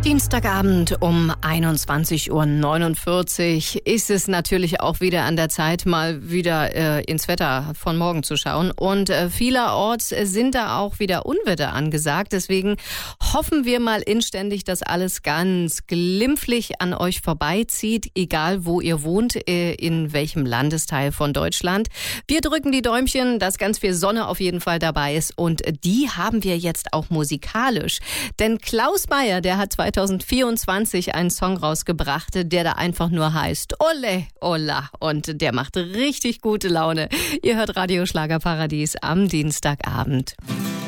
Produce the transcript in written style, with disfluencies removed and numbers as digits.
Dienstagabend um 21:49 Uhr ist es natürlich auch wieder an der Zeit, mal wieder ins Wetter von morgen zu schauen. Und vielerorts sind da auch wieder Unwetter angesagt. Deswegen hoffen wir mal inständig, dass alles ganz glimpflich an euch vorbeizieht, egal wo ihr wohnt, in welchem Landesteil von Deutschland. Wir drücken die Däumchen, dass ganz viel Sonne auf jeden Fall dabei ist. Und die haben wir jetzt auch musikalisch. Denn Klaus Meyer, der hat 2024 einen Song rausgebracht, der da einfach nur heißt Ole, Ola. Und der macht richtig gute Laune. Ihr hört Radio Schlagerparadies am Dienstagabend.